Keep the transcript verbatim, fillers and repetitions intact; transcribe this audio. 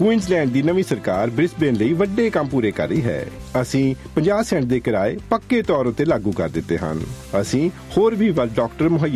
Queensland ਦੀ ਨਵੀਂ ਸਰਕਾਰ Brisbane ਲਈ ਵੱਡੇ ਕੰਮ ਪੂਰੇ ਕਰ ਰਹੀ ਹੈ। ਅਸੀਂ ਪੰਜਾਹ ਸੈਂਟ ਦੇ ਕਿਰਾਏ ਪੱਕੇ ਤੌਰ ਉੱਤੇ ਲਾਗੂ ਕਰ ਦਿੱਤੇ ਹਨ। ਅਸੀਂ ਹੋਰ ਵੀ ਵੱਧ ਡਾਕਟਰ ਮੁਹੱਈਆ